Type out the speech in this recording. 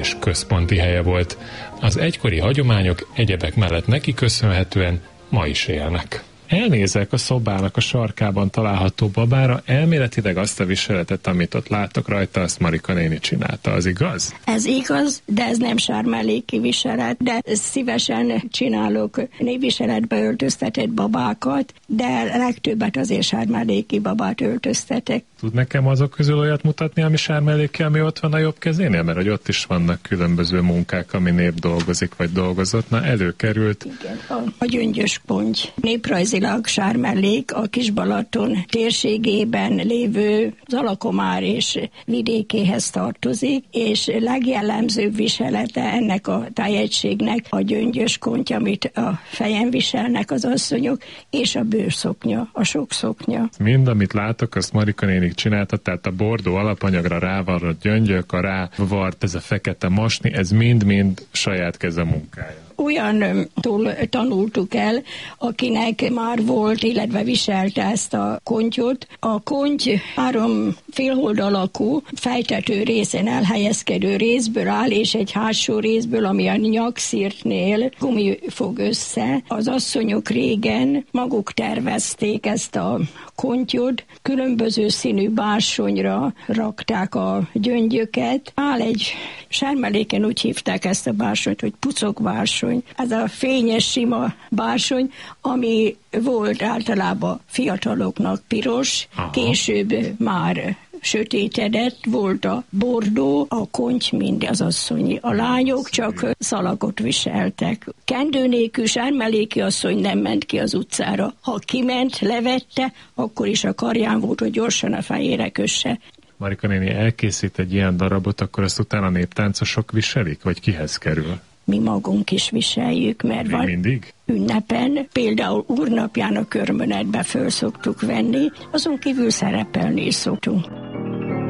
és központi helye volt. Az egykori hagyományok egyebek mellett neki köszönhetően ma is élnek. Elnézek a szobának a sarkában található babára, elméletileg azt a viseletet, amit ott látok rajta, azt Marika néni csinálta, az igaz? Ez igaz, de ez nem sármelléki viselet, de szívesen csinálok névviseletbe öltöztetett babákat, de legtöbbet azért sármelléki babát öltöztetek. Tud nekem azok közül olyat mutatni, ami sármelléki, ami ott van a jobb kezénél? Mert hogy ott is vannak különböző munkák, ami nép dolgozik, vagy dolgozott. Na, előkerült. Igen, a gyöngyös ponty. Néprajzilag sármellék a Kis-Balaton térségében lévő Zalakomár és vidékéhez tartozik, és legjellemzőbb viselete ennek a tájegységnek a gyöngyös ponty, amit a fejen viselnek az asszonyok, és a bőrszoknya, a sok szoknya. Mind, amit látok, azt Marika néni csinálta, tehát a bordó alapanyagra rávarrott gyöngyök, a rávart, ez a fekete mosni, ez mind-mind saját keze munkája. Olyantól tanultuk el, akinek már volt, illetve viselte ezt a kontyot. A konty 3 félhold alakú, fejtető részen elhelyezkedő részből áll, és egy hátsó részből, ami a nyakszirtnél gumi fog össze. Az asszonyok régen maguk tervezték ezt a kontyot, különböző színű bársonyra rakták a gyöngyöket. Áll egy sármelléken úgy hívták ezt a bársonyt, hogy pucokbársony. Ez a fényes, sima bársony, ami volt általában fiataloknak piros, később már sötétedett, volt a bordó, a konty mind az asszonyi. A lányok csak szalagot viseltek. Kendő nélkül sármelléki asszony nem ment ki az utcára. Ha kiment, levette, akkor is a karján volt, hogy gyorsan a fejére kösse. Marika néni elkészít egy ilyen darabot, akkor azt utána néptáncosok viselik, vagy kihez kerül? Mi magunk is viseljük, mert van mindig? Ünnepen, például úrnapján a körmönetbe föl szoktuk venni, azon kívül szerepelni is szoktunk.